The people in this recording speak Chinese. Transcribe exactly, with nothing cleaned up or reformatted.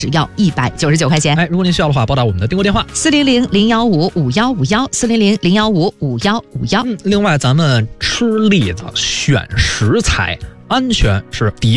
只要一百九十九块钱。 哎，如果您需要的话，拨打我们的订购电话四零零零幺五五幺五幺四零零零幺五五幺五幺。 另外，咱们吃栗子选食材，安全是第一。